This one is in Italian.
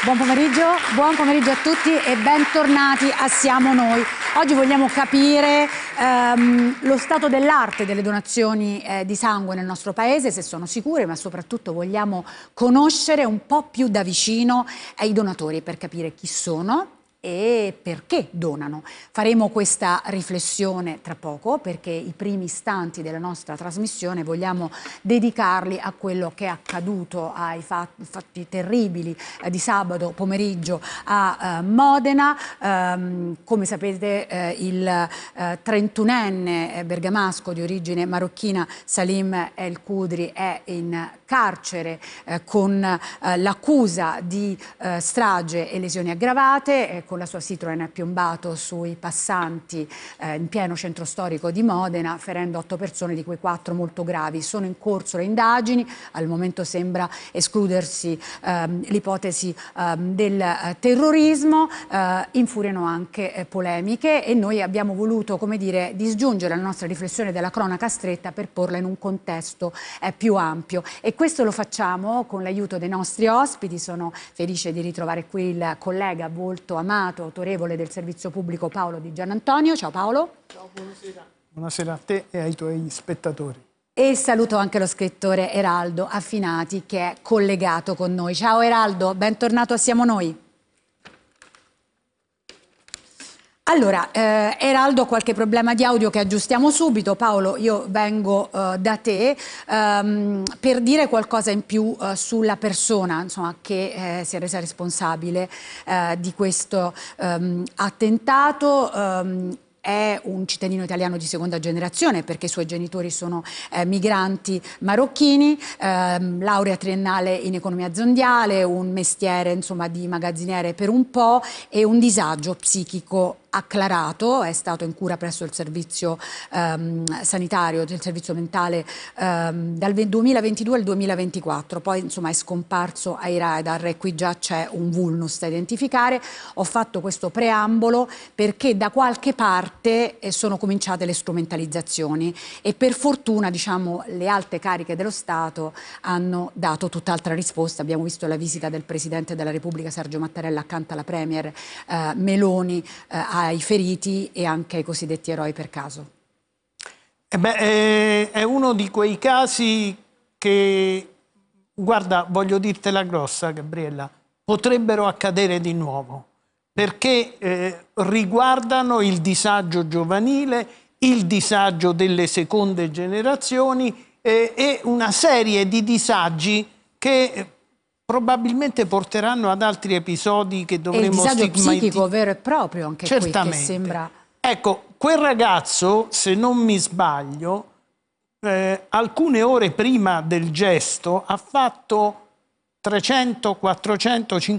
Buon pomeriggio a tutti e bentornati a Siamo Noi. Oggi vogliamo capire lo stato dell'arte delle donazioni di sangue nel nostro paese, se sono sicure, ma soprattutto vogliamo conoscere un po' più da vicino i donatori per capire chi sono e perché donano. Faremo questa riflessione tra poco, perché i primi istanti della nostra trasmissione vogliamo dedicarli a quello che è accaduto, ai fatti terribili di sabato pomeriggio a Modena. Come sapete il 31enne bergamasco di origine marocchina Salim El Khudri è in carcere con l'accusa di strage e lesioni aggravate, con la sua Citroen piombato sui passanti in pieno centro storico di Modena, ferendo 8 persone, di cui 4 molto gravi. Sono in corso le indagini, al momento sembra escludersi l'ipotesi del terrorismo, infuriano anche polemiche e noi abbiamo voluto, come dire, disgiungere la nostra riflessione della cronaca stretta per porla in un contesto più ampio. E questo lo facciamo con l'aiuto dei nostri ospiti. Sono felice di ritrovare qui il collega molto amato, autorevole del servizio pubblico Paolo Di Giannantonio. Ciao Paolo. Ciao, buonasera. Buonasera a te e ai tuoi spettatori. E saluto anche lo scrittore Eraldo Affinati, che è collegato con noi. Ciao Eraldo, bentornato a Siamo Noi. Allora, Eraldo, qualche problema di audio che aggiustiamo subito. Paolo, io vengo da te per dire qualcosa in più sulla persona, insomma, che si è resa responsabile di questo attentato. È un cittadino italiano di seconda generazione, perché i suoi genitori sono migranti marocchini, laurea triennale in economia aziendale, un mestiere insomma di magazziniere per un po' e un disagio psichico acclarato. È stato in cura presso il servizio sanitario del servizio mentale dal 2022 al 2024, poi insomma è scomparso ai radar e qui già c'è un vulnus da identificare. Ho fatto questo preambolo perché da qualche parte sono cominciate le strumentalizzazioni e per fortuna, diciamo, le alte cariche dello Stato hanno dato tutt'altra risposta. Abbiamo visto la visita del Presidente della Repubblica Sergio Mattarella accanto alla Premier Meloni ai feriti e anche ai cosiddetti eroi per caso. È uno di quei casi che, guarda, voglio dirtela grossa, Gabriella, potrebbero accadere di nuovo, perché riguardano il disagio giovanile, il disagio delle seconde generazioni e una serie di disagi che probabilmente porteranno ad altri episodi che dovremo stigmatizzare. Il disagio psichico vero e proprio anche certamente. Qui, che sembra... Ecco, quel ragazzo, se non mi sbaglio, alcune ore prima del gesto ha fatto 300, 400, 500